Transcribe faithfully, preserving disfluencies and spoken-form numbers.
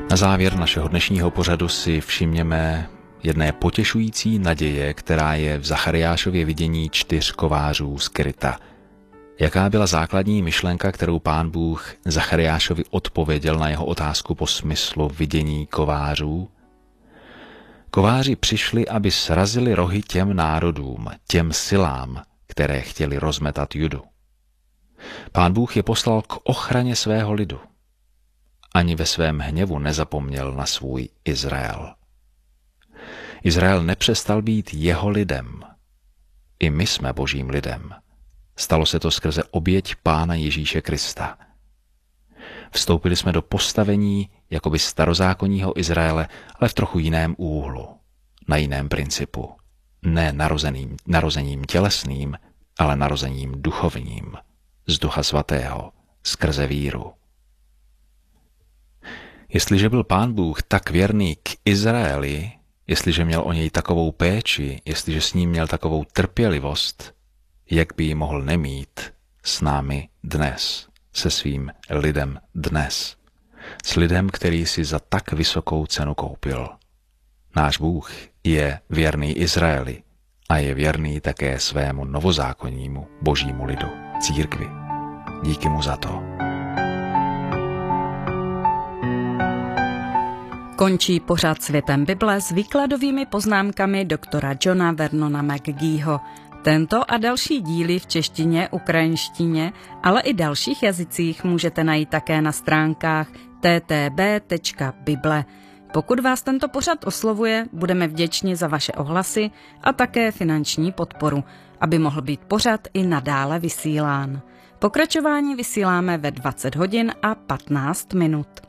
Na závěr našeho dnešního pořadu si všimněme jedné potěšující naděje, která je v Zachariášově vidění čtyř kovářů skryta. Jaká byla základní myšlenka, kterou Pán Bůh Zachariášovi odpověděl na jeho otázku po smyslu vidění kovářů? Kováři přišli, aby srazili rohy těm národům, těm silám, které chtěli rozmetat Judu. Pán Bůh je poslal k ochraně svého lidu. Ani ve svém hněvu nezapomněl na svůj Izrael. Izrael nepřestal být jeho lidem. I my jsme božím lidem. Stalo se to skrze oběť Pána Ježíše Krista. Vstoupili jsme do postavení jakoby starozákonního Izraele, ale v trochu jiném úhlu, na jiném principu. Ne narozeným, narozením tělesným, ale narozením duchovním, z Ducha Svatého, skrze víru. Jestliže byl Pán Bůh tak věrný k Izraeli, jestliže měl o něj takovou péči, jestliže s ním měl takovou trpělivost, jak by ji mohl nemít s námi dnes, se svým lidem dnes, s lidem, který si za tak vysokou cenu koupil. Náš Bůh je věrný Izraeli a je věrný také svému novozákonnímu božímu lidu, církvi. Díky mu za to. Končí pořad Světem Bible s výkladovými poznámkami doktora Johna Vernona McGeeho. Tento a další díly v češtině, ukrajinštině, ale i dalších jazycích můžete najít také na stránkách t t b tečka bible. Pokud vás tento pořad oslovuje, budeme vděční za vaše ohlasy a také finanční podporu, aby mohl být pořad i nadále vysílán. Pokračování vysíláme ve dvacet hodin a patnáct minut.